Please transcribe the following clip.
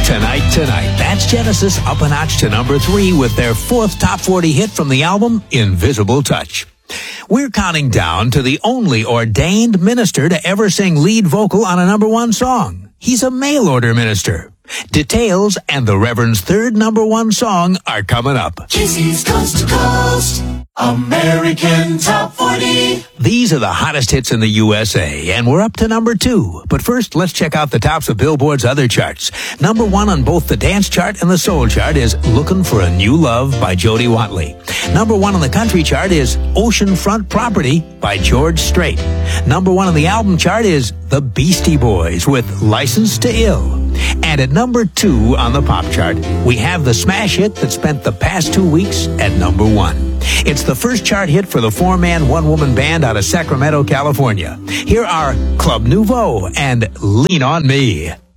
Tonight. That's Genesis up a notch to number 3 with their 4th top 40 hit from the album, Invisible Touch. We're counting down to the only ordained minister to ever sing lead vocal on a number 1 song. He's a mail-order minister. Details and the Reverend's 3rd number 1 song are coming up. Casey's Coast to Coast, American Top 40. These are the hottest hits in the USA, and we're up to number 2. But first, let's check out the tops of Billboard's other charts. Number 1 on both the dance chart and the soul chart is Looking for a New Love by Jody Watley. Number 1 on the country chart is Oceanfront Property by George Strait. Number 1 on the album chart is The Beastie Boys with License to Ill. And at number 2 on the pop chart, we have the smash hit that spent the past 2 weeks at number 1. It's the first chart hit for the 4-man, 1-woman band out of Sacramento, California. Here are Club Nouveau and Lean on Me.